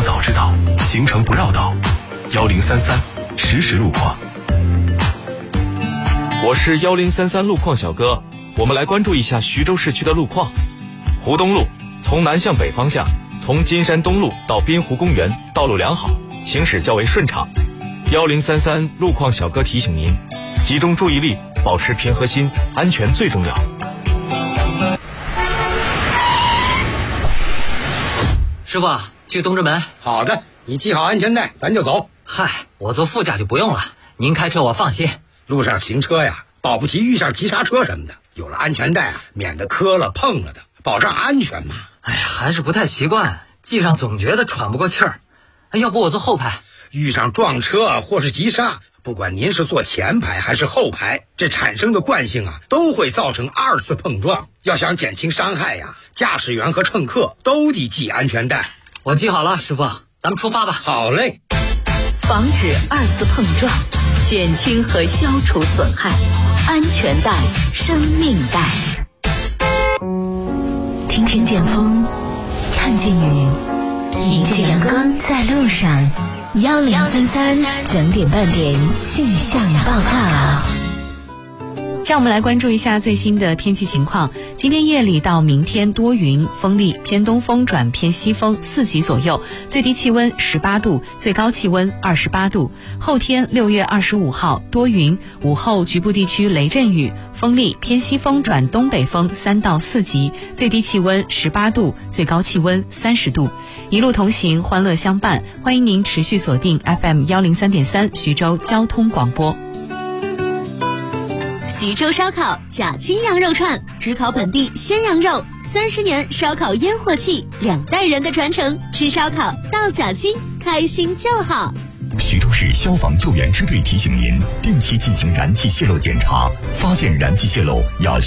早知道，行程不绕道。1033实时路况。 我是1033路况小哥，我们来关注一下徐州市区的路况。湖东路从南向北方向，从金山东路到滨湖公园，道路良好，行驶较为顺畅。1033路况小哥提醒您，集中注意力，保持平和心，安全最重要。 师傅，去东直门。 好的，你系好安全带，咱就走。 嗨，我坐副驾就不用了，您开车我放心。 路上行车呀，保不齐遇上急刹车什么的，有了安全带啊，免得磕了碰了的，保障安全嘛。 哎呀，还是不太习惯，系上总觉得喘不过气儿。要不我坐后排？ 遇上撞车或是急刹，不管您是坐前排还是后排，这产生的惯性啊，都会造成2次碰撞。要想减轻伤害呀，驾驶员和乘客都得系安全带。 我系好了，师傅，咱们出发吧。 好嘞。 防止2次碰撞，减轻和消除损害，安全带，生命带。听见风，看见雨，迎着阳光在路上。1033整点半点气象报告。 让我们来关注一下最新的天气情况。今天夜里到明天多云，风力偏东风转偏西风4级左右，最低气温18度，最高气温28度。后天6月25号多云，午后局部地区雷阵雨，风力偏西风转东北风3到4级，最低气温18度，最高气温30度。一路同行，欢乐相伴，欢迎您持续锁定 FM 103.3徐州交通广播。 徐州烧烤假青羊肉串，只烤本地鲜羊肉，30年烧烤烟火气，2代人的传承，吃烧烤到假青，开心就好。 徐州市消防救援支队提醒您，定期进行燃气泄漏检查，发现燃气泄漏要